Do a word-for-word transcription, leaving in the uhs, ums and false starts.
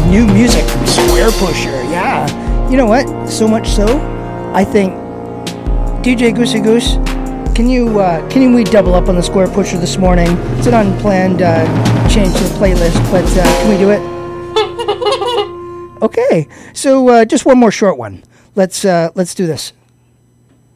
new music from Square Pusher. Yeah. You know what? So much so, I think D J Goosey Goose, can you uh, can we double up on the Square Pusher this morning? It's an unplanned uh, change to the playlist, but uh, can we do it? Okay. So uh, just one more short one. Let's uh, let's do this.